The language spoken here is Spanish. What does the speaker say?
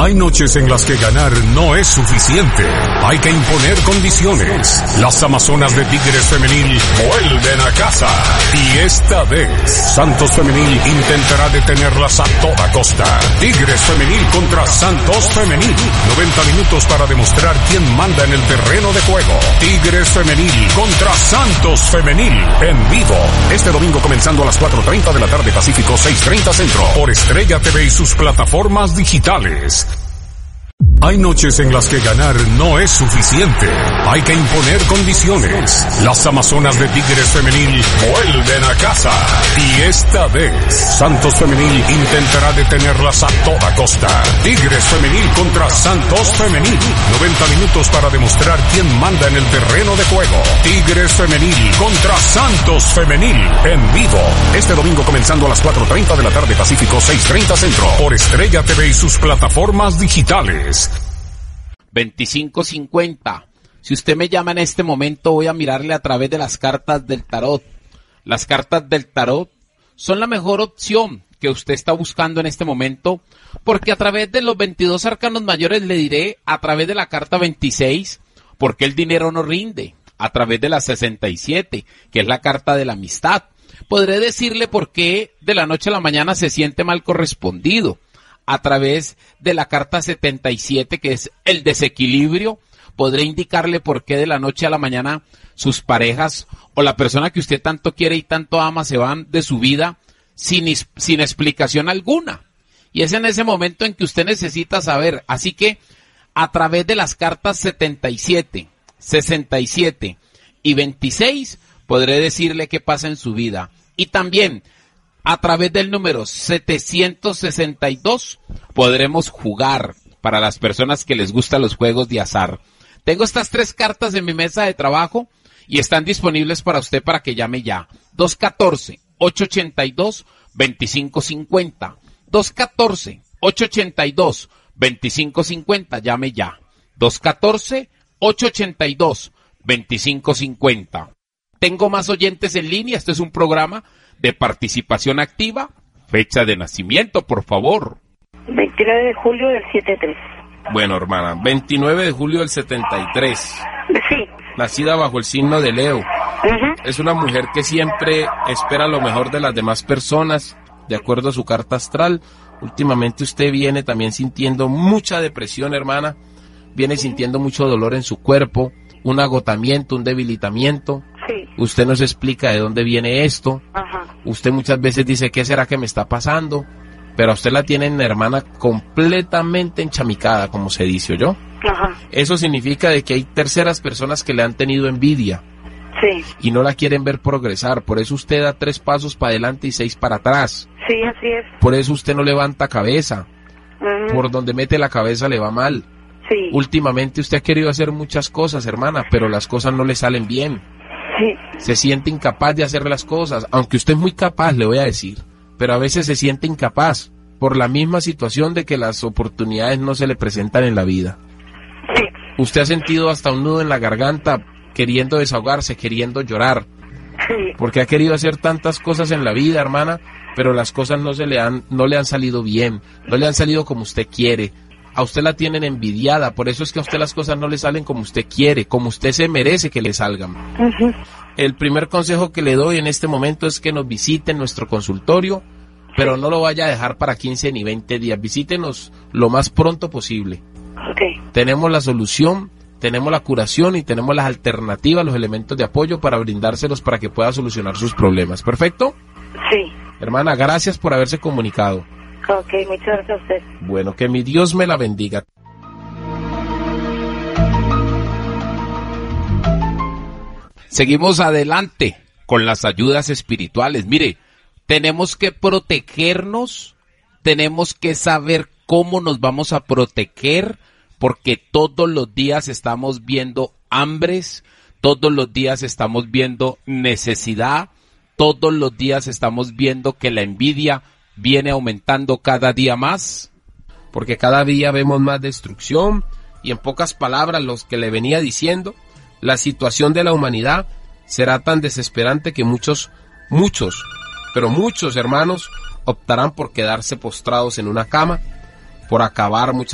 Hay noches en las que ganar no es suficiente. Hay que imponer condiciones. Las Amazonas de Tigres Femenil vuelven a casa. Y esta vez, Santos Femenil intentará detenerlas a toda costa. Tigres Femenil contra Santos Femenil. 90 minutos para demostrar quién manda en el terreno de juego. Tigres Femenil contra Santos Femenil. En vivo. Este domingo comenzando a las 4:30 de la tarde Pacífico, 6:30 Centro. Por Estrella TV y sus plataformas digitales. Hay noches en las que ganar no es suficiente. Hay que imponer condiciones. Las Amazonas de Tigres Femenil vuelven a casa. Y esta vez, Santos Femenil intentará detenerlas a toda costa. Tigres Femenil contra Santos Femenil. 90 minutos para demostrar quién manda en el terreno de juego. Tigres Femenil contra Santos Femenil. En vivo. Este domingo comenzando a las 4:30 de la tarde Pacífico, 6:30 Centro. Por Estrella TV y sus plataformas digitales. 2550. Si usted me llama en este momento, voy a mirarle a través de las cartas del tarot. Las cartas del tarot son la mejor opción que usted está buscando en este momento, porque a través de los 22 arcanos mayores le diré, a través de la carta 26, por qué el dinero no rinde, a través de la 67, que es la carta de la amistad. Podré decirle por qué de la noche a la mañana se siente mal correspondido. A través de la carta 77, que es el desequilibrio, podré indicarle por qué de la noche a la mañana sus parejas o la persona que usted tanto quiere y tanto ama se van de su vida sin explicación alguna. Y es en ese momento en que usted necesita saber. Así que a través de las cartas 77, 67 y 26 podré decirle qué pasa en su vida. Y también a través del número 762 podremos jugar para las personas que les gustan los juegos de azar. Tengo estas 3 cartas en mi mesa de trabajo y están disponibles para usted para que llame ya. 214-882-2550. 214-882-2550. Llame ya. 214-882-2550. Tengo más oyentes en línea. Este es un programa de participación activa. Fecha de nacimiento, por favor. 29 de julio del 73. Bueno, hermana, 29 de julio del 73. Sí. Nacida bajo el signo de Leo. Es una mujer que siempre espera lo mejor de las demás personas, de acuerdo a su carta astral. Últimamente usted viene también sintiendo mucha depresión, hermana. Viene sintiendo mucho dolor en su cuerpo, un agotamiento, un debilitamiento. Sí. Usted nos explica de dónde viene esto. Ajá. Usted muchas veces dice, ¿qué será que me está pasando? Pero a usted la tienen, hermana, completamente enchamicada, como se dice, ¿oyó? Ajá. Eso significa de que hay terceras personas que le han tenido envidia. Sí. Y no la quieren ver progresar. Por eso usted da 3 pasos para adelante y 6 para atrás. Sí, así es. Por eso usted no levanta cabeza. Por donde mete la cabeza le va mal. Sí. Últimamente usted ha querido hacer muchas cosas, hermana, pero las cosas no le salen bien. Sí. Se siente incapaz de hacer las cosas, aunque usted es muy capaz, le voy a decir, pero a veces se siente incapaz por la misma situación de que las oportunidades no se le presentan en la vida. Sí. Usted ha sentido hasta un nudo en la garganta, queriendo desahogarse, queriendo llorar, Sí. porque ha querido hacer tantas cosas en la vida, hermana, pero las cosas no le han salido bien, no le han salido como usted quiere. A usted la tienen envidiada, por eso es que a usted las cosas no le salen como usted quiere, como usted se merece que le salgan. El primer consejo que le doy en este momento es que nos visite en nuestro consultorio, pero no lo vaya a dejar para 15 ni 20 días. Visítenos lo más pronto posible. Okay. Tenemos la solución, tenemos la curación y tenemos las alternativas, los elementos de apoyo para brindárselos para que pueda solucionar sus problemas. ¿Perfecto? Sí. Hermana, gracias por haberse comunicado. Ok, muchas gracias a usted. Bueno, que mi Dios me la bendiga. Seguimos adelante con las ayudas espirituales. Mire, tenemos que protegernos, tenemos que saber cómo nos vamos a proteger, porque todos los días estamos viendo hambres, todos los días estamos viendo necesidad, todos los días estamos viendo que la envidia viene aumentando cada día más. Porque cada día vemos más destrucción y, en pocas palabras, los que le venía diciendo, la situación de la humanidad será tan desesperante que muchos hermanos optarán por quedarse postrados en una cama, por acabar muchas